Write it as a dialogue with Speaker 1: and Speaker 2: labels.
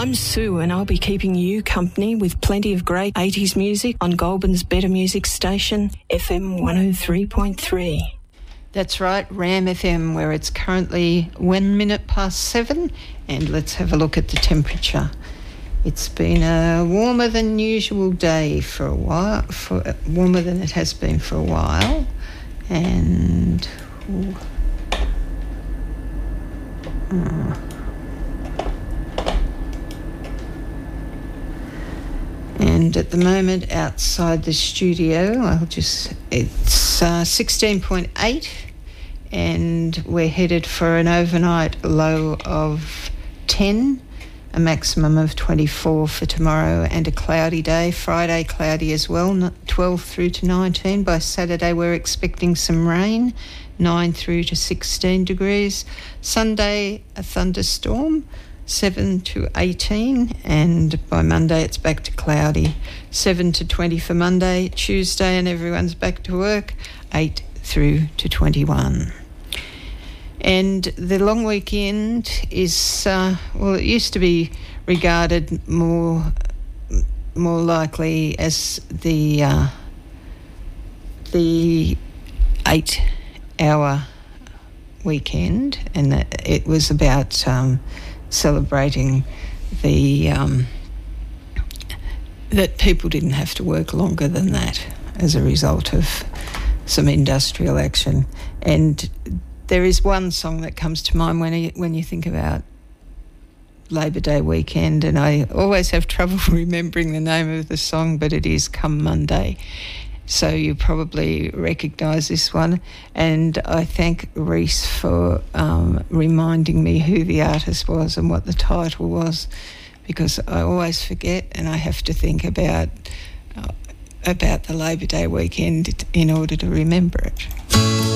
Speaker 1: I'm Sue and I'll be keeping you company with plenty of great 80s music on Goulburn's Better Music Station, FM 103.3.
Speaker 2: That's right, Ram FM, where it's currently 1 minute past 7, and let's have a look at the temperature. It's been a warmer than usual day for a while, warmer than it has been for a while, and and at the moment outside the studio, it's 16.8, and we're headed for an overnight low of 10, a maximum of 24 for tomorrow, and a cloudy day. Friday cloudy as well, 12 through to 19. By Saturday we're expecting some rain, 9 through to 16 degrees. Sunday a thunderstorm, 7 to 18, and by Monday it's back to cloudy, 7 to 20 for Monday. Tuesday and everyone's back to work, 8 through to 21. And the long weekend is, it used to be regarded more likely as the 8-hour weekend, and that it was about celebrating that people didn't have to work longer than that as a result of some industrial action. And there is one song that comes to mind when you think about Labor Day weekend, and I always have trouble remembering the name of the song, but it is Come Monday. So you probably recognise this one, and I thank Reese for reminding me who the artist was and what the title was, because I always forget and I have to think about the Labor Day weekend in order to remember it.